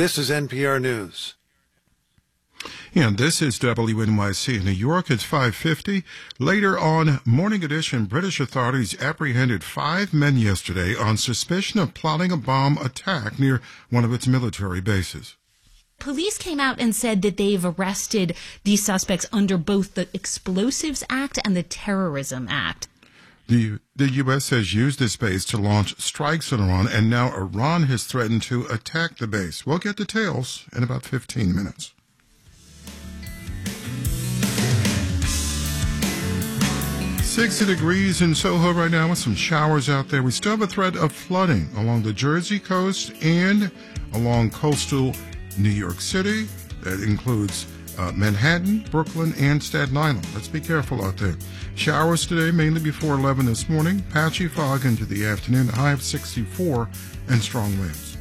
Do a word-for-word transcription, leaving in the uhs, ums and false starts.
This is N P R News. And this is W N Y C in New York. It's five fifty. Later on Morning Edition, British authorities apprehended five men yesterday on suspicion of plotting a bomb attack near one of its military bases. Police came out and said that they've arrested these suspects under both the Explosives Act and the Terrorism Act. The, the U S has used this base to launch strikes on Iran, and now Iran has threatened to attack the base. We'll get details in about fifteen minutes. sixty degrees in Soho right now with some showers out there. We still have a threat of flooding along the Jersey coast and along coastal New York City. That includes uh, Manhattan, Brooklyn, and Staten Island. Let's be careful out there. Showers today, mainly before eleven this morning. Patchy fog into the afternoon, a high of sixty-four, and strong winds.